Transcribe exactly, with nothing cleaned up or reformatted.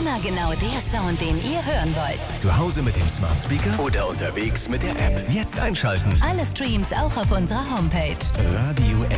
Immer genau der Sound, den ihr hören wollt. Zu Hause mit dem Smart Speaker oder unterwegs mit der App. Jetzt einschalten. Alle Streams auch auf unserer Homepage. Radio